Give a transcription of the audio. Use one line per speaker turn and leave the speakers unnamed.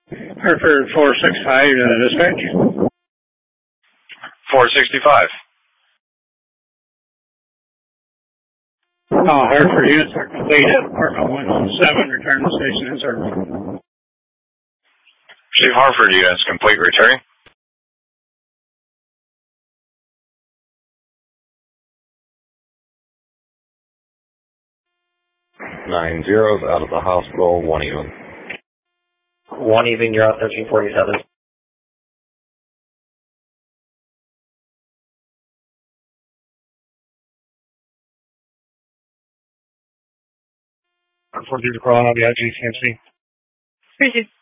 Hartford 465 dispatch.
465.
Hartford units are complete at apartment 117. Return to station in service.
Chief Hartford units complete. Returning.
Nine zeros out of the hospital. One even.
One even. You're out 1347.
For the call on the IGCMC.
Appreciate